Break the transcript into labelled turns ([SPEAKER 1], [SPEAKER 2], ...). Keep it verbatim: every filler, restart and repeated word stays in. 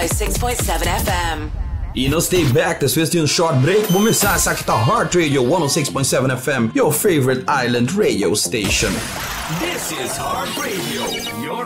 [SPEAKER 1] oh six point seven F M.
[SPEAKER 2] E não stay back, this was um short break. Vamos começar essa aqui tá Heart Radio one oh six point seven F M, your favorite island radio station.
[SPEAKER 3] This is Heart Radio, your